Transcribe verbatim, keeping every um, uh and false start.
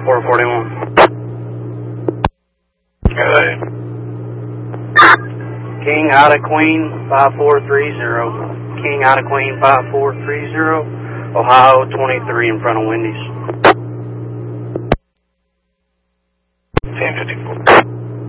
four forty-one. Good. King out of Queen, five four three zero. King out of Queen, five four three zero. Ohio twenty-three in front of Wendy's.